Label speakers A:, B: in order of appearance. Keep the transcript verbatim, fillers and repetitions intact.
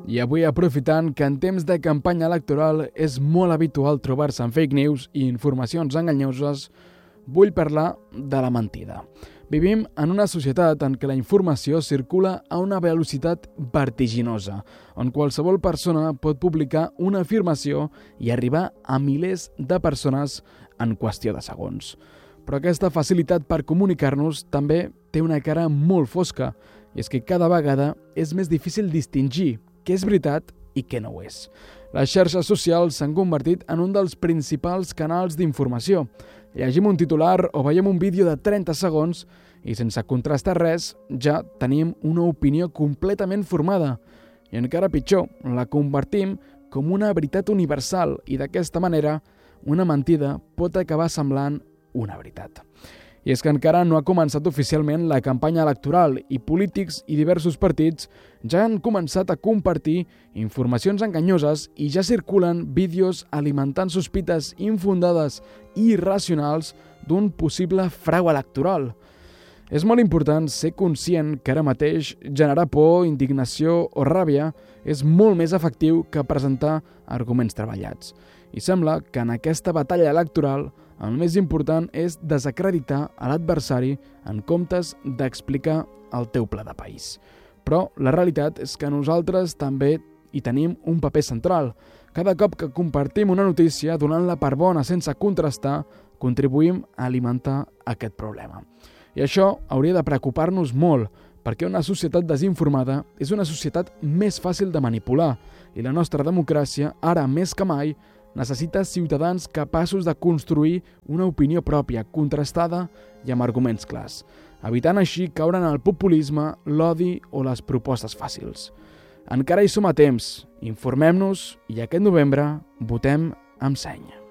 A: I avui, aprofitant que en temps de campanya electoral és molt habitual trobar-se en fake news i informacions enganyoses, vull parlar de la mentida. Vivim en una societat en què la informació circula a una velocitat vertiginosa, on qualsevol persona pot publicar una afirmació i arribar a milers de persones en qüestió de segons. Però aquesta facilitat per comunicar-nos també té una cara molt fosca, i és que cada vegada és més difícil distingir què és veritat i què no ho és. Les xarxes socials s'han convertit en un dels principals canals d'informació. Llegim un titular o veiem un vídeo de trenta segons i sense contrastar res ja tenim una opinió completament formada. I encara pitjor, la convertim com una veritat universal i d'aquesta manera una mentida pot acabar semblant una veritat. I és que encara no ha començat oficialment la campanya electoral i polítics i diversos partits ja han començat a compartir informacions enganyoses i ja circulen vídeos alimentant sospites infundades i irracionals d'un possible frau electoral. És molt important ser conscient que ara mateix generar por, indignació o ràbia és molt més efectiu que presentar arguments treballats. I sembla que en aquesta batalla electoral el més important és desacreditar a l'adversari en comptes d'explicar el teu pla de país. Però la realitat és que nosaltres també hi tenim un paper central. Cada cop que compartim una notícia donant-la per bona sense contrastar, contribuïm a alimentar aquest problema. I això hauria de preocupar-nos molt, perquè una societat desinformada és una societat més fàcil de manipular i la nostra democràcia, ara més que mai, necessita ciutadans capaços de construir una opinió pròpia, contrastada i amb arguments clars, evitant així caure en el populisme, l'odi o les propostes fàcils. Encara hi som a temps, informem-nos i aquest novembre votem amb seny.